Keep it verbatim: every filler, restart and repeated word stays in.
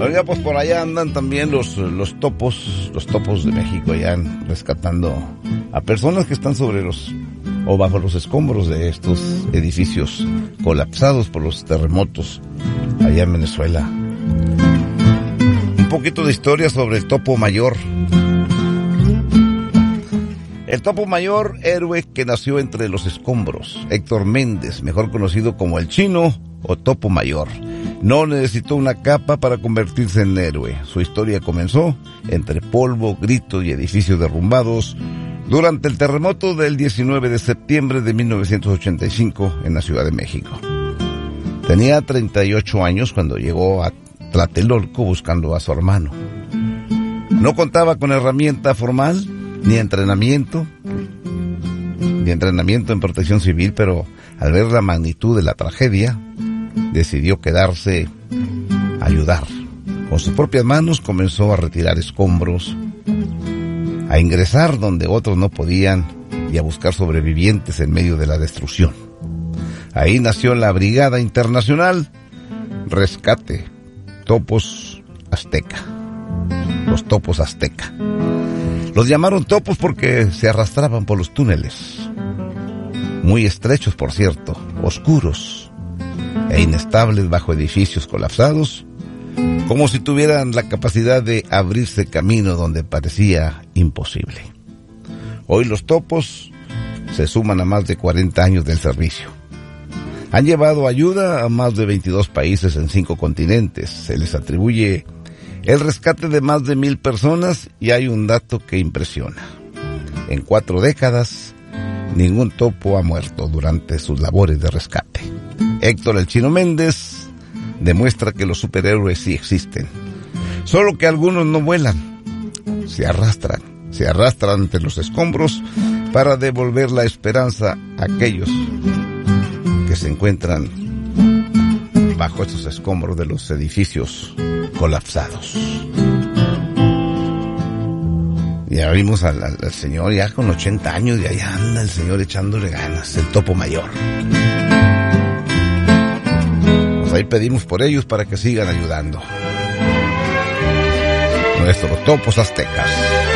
Oiga, pues por allá andan también los, los topos, los topos de México, allá rescatando a personas que están sobre los o bajo los escombros de estos edificios colapsados por los terremotos allá en Venezuela. Un poquito de historia sobre el topo mayor. El topo mayor, héroe que nació entre los escombros, Héctor Méndez, mejor conocido como el Chino o Topo Mayor. No necesitó una capa para convertirse en héroe. Su historia comenzó entre polvo, gritos y edificios derrumbados durante el terremoto del diecinueve de septiembre de mil novecientos ochenta y cinco en la Ciudad de México. Tenía treinta y ocho años cuando llegó a Tlatelolco buscando a su hermano. No contaba con herramienta formal, ni entrenamiento, ni entrenamiento en protección civil, pero al ver la magnitud de la tragedia, decidió quedarse a ayudar. Con sus propias manos comenzó a retirar escombros, a ingresar donde otros no podían y a buscar sobrevivientes en medio de la destrucción. Ahí nació la Brigada Internacional Rescate Topos Azteca, los Topos Azteca. Los llamaron topos porque se arrastraban por los túneles, muy estrechos por cierto, oscuros e inestables bajo edificios colapsados, como si tuvieran la capacidad de abrirse camino donde parecía imposible. Hoy los topos se suman a más de cuarenta años del servicio. Han llevado ayuda a más de veintidós países en cinco continentes. Se les atribuye el rescate de más de mil personas y hay un dato que impresiona. En cuatro décadas, ningún topo ha muerto durante sus labores de rescate. Héctor el Chino Méndez demuestra que los superhéroes sí existen, solo que algunos no vuelan, se arrastran, se arrastran entre los escombros para devolver la esperanza a aquellos que se encuentran bajo estos escombros de los edificios colapsados. Ya vimos al, al, al señor ya con ochenta años y allá anda el señor echándole ganas, el Topo Mayor. Pues ahí pedimos por ellos para que sigan ayudando. Nuestros topos aztecas.